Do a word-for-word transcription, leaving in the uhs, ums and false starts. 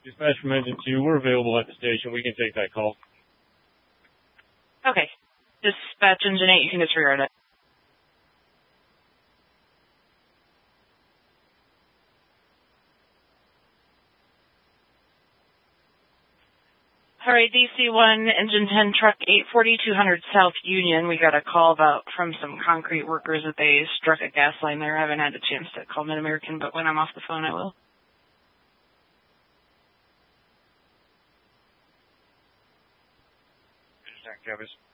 Dispatch from Engine two, we're available at the station. We can take that call. Okay. Dispatch Engine eight, you can disregard it. All right, D C one, Engine ten, Truck eight forty, two hundred South Union. We got a call about from some concrete workers that they struck a gas line there. I haven't had a chance to call Mid-American, but when I'm off the phone, I will. Understand, Cavis.